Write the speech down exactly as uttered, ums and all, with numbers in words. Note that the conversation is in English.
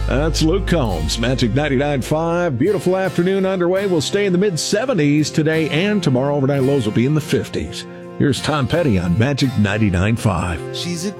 That's Luke Combs, Magic ninety-nine point five. Beautiful afternoon underway. We'll stay in the mid seventies today and tomorrow. Overnight lows will be in the fifties. Here's Tom Petty on Magic ninety-nine point five. She's a